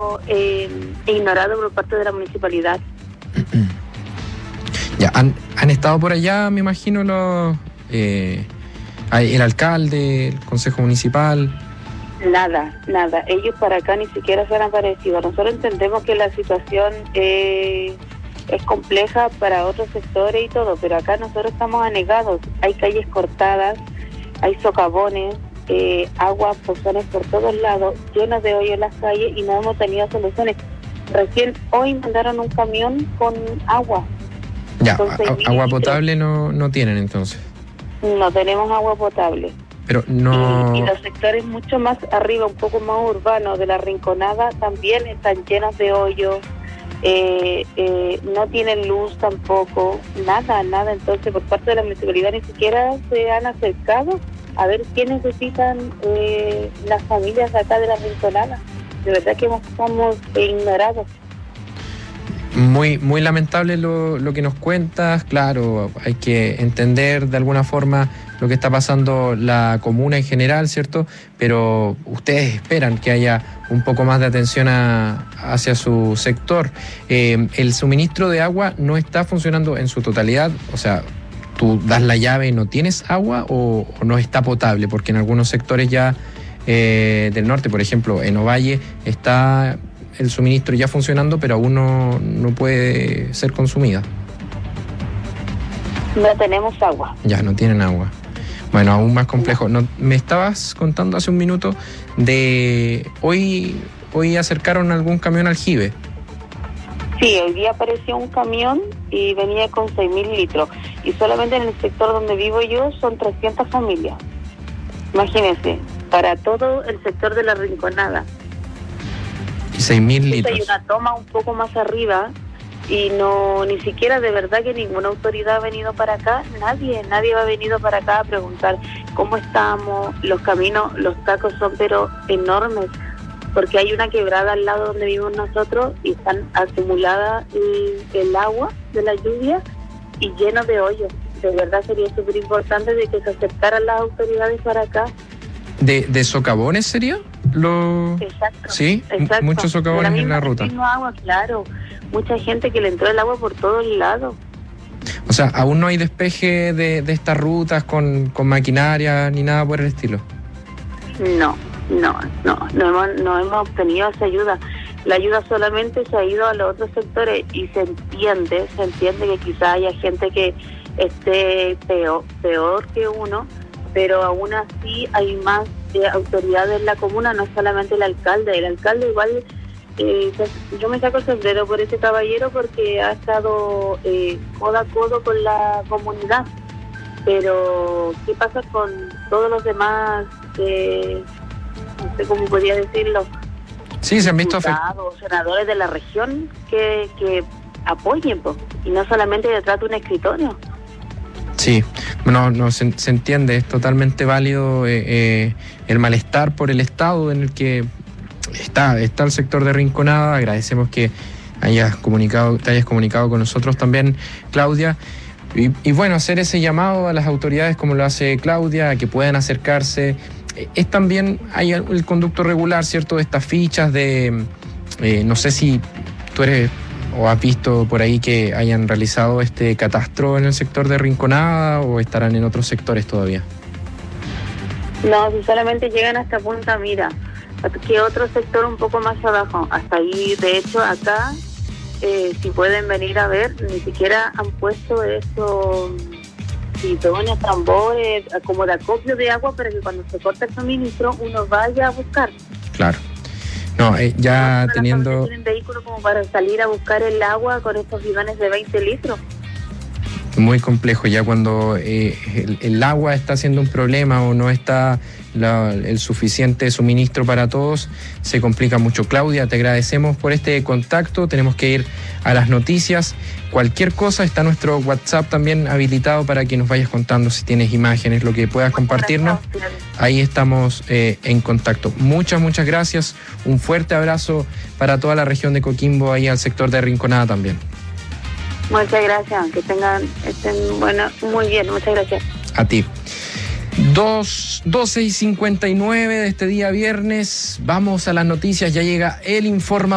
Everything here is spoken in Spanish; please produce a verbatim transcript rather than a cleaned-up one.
sido eh, ignorado por parte de la municipalidad. Ya, han, han estado por allá, me imagino, los eh, el alcalde, el consejo municipal. Nada, nada. Ellos para acá ni siquiera se han aparecido. Nosotros entendemos que la situación eh, es compleja para otros sectores y todo, pero acá nosotros estamos anegados. Hay calles cortadas, hay socavones, eh, agua, pozones por todos lados, llenos de hoyos en las calles y no hemos tenido soluciones. Recién hoy mandaron un camión con agua. Ya, a, agua potable no, no tienen entonces. No tenemos agua potable. Pero no... Y, y los sectores mucho más arriba, un poco más urbanos de la Rinconada, también están llenos de hoyos, eh, eh, no tienen luz tampoco, nada, nada. Entonces, por parte de la municipalidad ni siquiera se han acercado a ver qué necesitan eh, las familias acá de la Rinconada. De verdad que estamos ignorados. Muy, muy lamentable lo, lo que nos cuentas. Claro, hay que entender de alguna forma lo que está pasando la comuna en general, ¿cierto? Pero ustedes esperan que haya un poco más de atención a, hacia su sector. Eh, el suministro de agua no está funcionando en su totalidad, o sea, tú das la llave y no tienes agua o, o no está potable, porque en algunos sectores ya eh, del norte, por ejemplo, en Ovalle, está el suministro ya funcionando, pero aún no, no puede ser consumida. No tenemos agua. Ya, no tienen agua. Bueno, aún más complejo. No, me estabas contando hace un minuto de hoy, hoy acercaron algún camión aljibe. Sí, hoy día apareció un camión y venía con seis mil litros. Y solamente en el sector donde vivo yo son trescientas familias. Imagínense, para todo el sector de la Rinconada. seis mil litros. Hay una toma un poco más arriba y no, ni siquiera de verdad que ninguna autoridad ha venido para acá, nadie, nadie ha venido para acá a preguntar cómo estamos, los caminos, los tacos son pero enormes, porque hay una quebrada al lado donde vivimos nosotros y están acumulada el, el agua de la lluvia y lleno de hoyos. De verdad sería súper importante de que se acercaran las autoridades para acá. ¿De, de socavones sería? Lo... Exacto. Sí, exacto. Muchos socavones la en la ruta. Agua, claro. Mucha gente que le entró el agua por todos lados. O sea, aún no hay despeje de, de estas rutas con, con maquinaria ni nada por el estilo. No, no, no, no hemos, no hemos obtenido esa ayuda. La ayuda solamente se ha ido a los otros sectores y se entiende, se entiende que quizá haya gente que esté peor, peor que uno, pero aún así hay más eh, autoridades en la comuna, no solamente el alcalde. El alcalde igual, eh, yo me saco el sombrero por ese caballero porque ha estado eh, codo a codo con la comunidad, pero ¿qué pasa con todos los demás, eh, no sé cómo podría decirlo? Sí, se han visto diputados, senadores de la región que, que apoyen, pues, y no solamente detrás de un escritorio. Sí, no, no se, se entiende, es totalmente válido eh, eh, el malestar por el estado en el que está, está el sector de Rinconada. Agradecemos que hayas comunicado, te hayas comunicado con nosotros también, Claudia. Y, y bueno, hacer ese llamado a las autoridades como lo hace Claudia, a que puedan acercarse. Es también, hay el conducto regular, ¿cierto? De estas fichas de, eh, no sé si tú eres o has visto por ahí que hayan realizado este catastro en el sector de Rinconada o estarán en otros sectores todavía. No, si solamente llegan hasta Punta Mira, que otro sector un poco más abajo, hasta ahí. De hecho, acá, eh, si pueden venir a ver, ni siquiera han puesto eso... bidones, tambores, como de acopio de agua para que cuando se corta el suministro uno vaya a buscar. Claro. No, eh, ya no, teniendo... tienen vehículos como para salir a buscar el agua con estos bidones de veinte litros. Muy complejo, ya cuando eh, el, el agua está siendo un problema o no está la, el suficiente suministro para todos, se complica mucho. Claudia, te agradecemos por este contacto, tenemos que ir a las noticias. Cualquier cosa, está nuestro WhatsApp también habilitado para que nos vayas contando si tienes imágenes, lo que puedas compartirnos. Ahí estamos eh, en contacto. Muchas, muchas gracias. Un fuerte abrazo para toda la región de Coquimbo, ahí al sector de Rinconada también. Muchas gracias, que tengan, estén bueno, muy bien, muchas gracias. A ti. Dos, doce y cincuenta y nueve de este día viernes, vamos a las noticias, ya llega el informe.